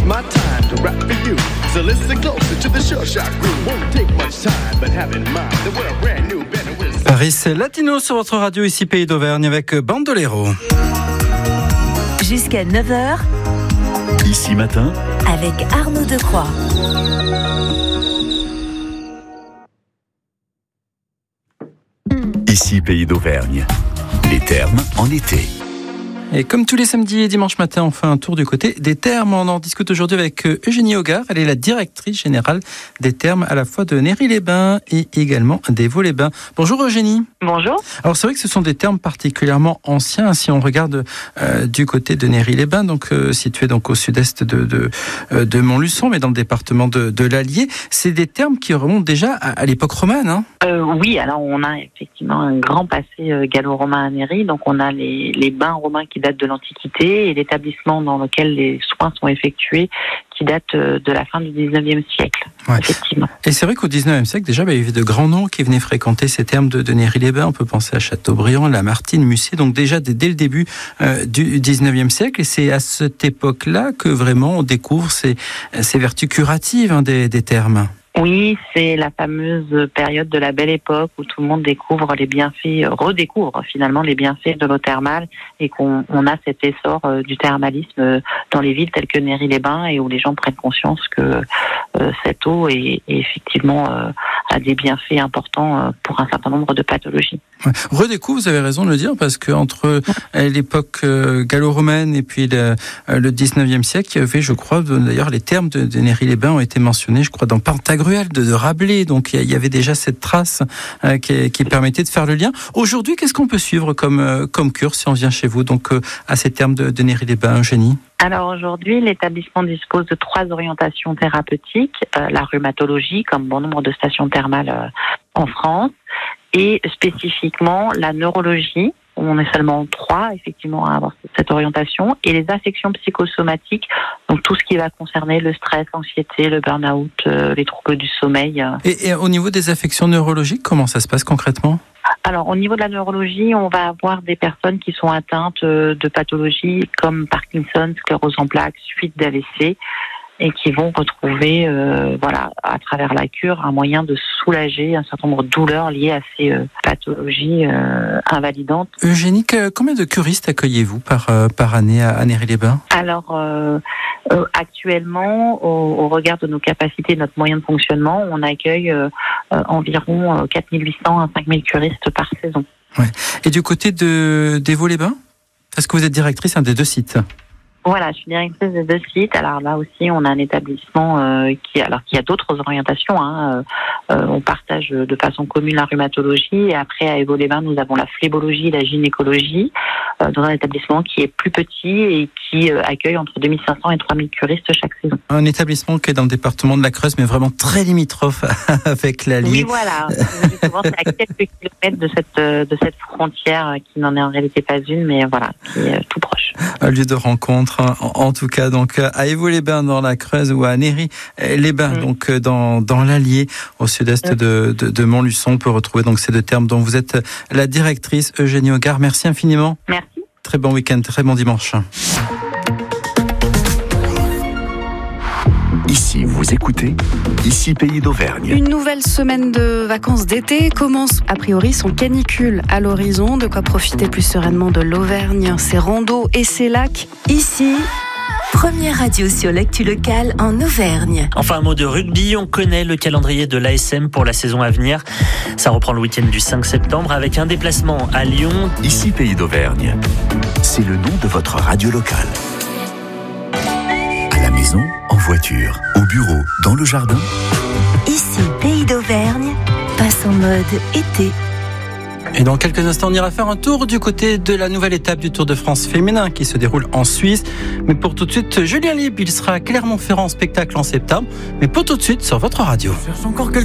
my time to rap for you. So listen closer to the Sure Shot groove. Won't take much time, but have in mind that we're a brand new band. Paris Latino sur votre radio, ici Pays d'Auvergne avec Bandolero. Jusqu'à 9h. Ici matin. Avec Arnaud Decroix. Ici Pays d'Auvergne. Les thermes en été. Et comme tous les samedis et dimanches matin, on fait un tour du côté des thermes. On en discute aujourd'hui avec Eugénie Hogarth. Elle est la directrice générale des thermes à la fois de Néry-les-Bains et également des Vaux-les-Bains. Bonjour Eugénie. Bonjour. Alors c'est vrai que ce sont des thermes particulièrement anciens. Si on regarde du côté de Néry-les-Bains, donc situé donc au sud-est de Montluçon, mais dans le département de l'Allier, c'est des thermes qui remontent déjà à l'époque romane. Hein. Oui, alors on a effectivement un grand passé gallo-romain à Néry. Donc on a les bains romains qui datent de l'Antiquité et l'établissement dans lequel les soins sont effectués qui date de la fin du 19e siècle, ouais. Effectivement. Et c'est vrai qu'au 19e siècle, déjà, il y avait de grands noms qui venaient fréquenter ces thermes de Néry-les-Bains. On peut penser à Châteaubriand, Lamartine, Mussé, donc déjà dès le début du 19e siècle. Et c'est à cette époque-là que vraiment on découvre ces vertus curatives des thermes. Oui, c'est la fameuse période de la Belle Époque où tout le monde redécouvre finalement les bienfaits de l'eau thermale et qu'on a cet essor du thermalisme dans les villes telles que Néry-les-Bains et où les gens prennent conscience que cette eau est effectivement a des bienfaits importants pour un certain nombre de pathologies. Ouais. Redécouvre, vous avez raison de le dire, parce que entre l'époque gallo-romaine et puis le 19e siècle, il y avait, je crois, d'ailleurs, les termes de Néry-les-Bains ont été mentionnés, je crois, dans Pantagruel de Rabelais. Donc il y avait déjà cette trace qui permettait de faire le lien. Aujourd'hui, qu'est-ce qu'on peut suivre comme cure si on vient chez vous, donc à ces termes de Néry-les-Bains, Eugénie? Alors aujourd'hui, l'établissement dispose de 3 orientations thérapeutiques, la rhumatologie, comme bon nombre de stations thermales en France, et spécifiquement la neurologie. On est seulement 3, effectivement, à avoir cette orientation, et les affections psychosomatiques, donc tout ce qui va concerner le stress, l'anxiété, le burn-out, les troubles du sommeil. Et au niveau des affections neurologiques, comment ça se passe concrètement ? Alors, au niveau de la neurologie, on va avoir des personnes qui sont atteintes de pathologies comme Parkinson, sclérose en plaques, suite d'AVC, et qui vont retrouver, à travers la cure, un moyen de soulager un certain nombre de douleurs liées à ces pathologies invalidantes. Eugénie, combien de curistes accueillez-vous par année à Néry-les-Bains ? Alors, actuellement, au regard de nos capacités, de notre moyen de fonctionnement, on accueille environ 4800 à 5000 curistes par saison. Ouais. Et du côté des Vaux-les-Bains ? Est-ce que vous êtes directrice des 2 sites ? Voilà, je suis directrice des 2 sites. Alors là aussi, on a un établissement qui a d'autres orientations. On partage de façon commune la rhumatologie. Et après, à Vaux-les-Bains, nous avons la phlébologie et la gynécologie dans un établissement qui est plus petit et qui accueille entre 2500 et 3000 curistes chaque saison. Un établissement qui est dans le département de la Creuse, mais vraiment très limitrophe avec l'Allier. Oui, voilà. Justement, c'est à quelques kilomètres de cette frontière qui n'en est en réalité pas une, mais voilà, qui est tout proche. Un lieu de rencontre. En tout cas, donc à Vaux-les-Bains dans la Creuse ou à Néry-les-Bains, donc dans l'Allier, au sud-est de Montluçon, on peut retrouver donc ces 2 termes dont vous êtes la directrice, Eugénie Hogarth. Merci infiniment. Merci. Très bon week-end, très bon dimanche. Ici, vous écoutez Ici Pays d'Auvergne. Une nouvelle semaine de vacances d'été commence a priori sans canicule à l'horizon. De quoi profiter plus sereinement de l'Auvergne, ses randos et ses lacs. Ici, première radio sur l'actu locale en Auvergne. Enfin, un mot de rugby. On connaît le calendrier de l'ASM pour la saison à venir. Ça reprend le week-end du 5 septembre avec un déplacement à Lyon. Ici Pays d'Auvergne. C'est le nom de votre radio locale. À la maison, en voiture, au bureau, dans le jardin. Ici, Pays d'Auvergne, passe en mode été. Et dans quelques instants, on ira faire un tour du côté de la nouvelle étape du Tour de France féminin qui se déroule en Suisse. Mais pour tout de suite, Julien Libre, il sera à Clermont-Ferrand en spectacle en septembre. Mais pour tout de suite, sur votre radio.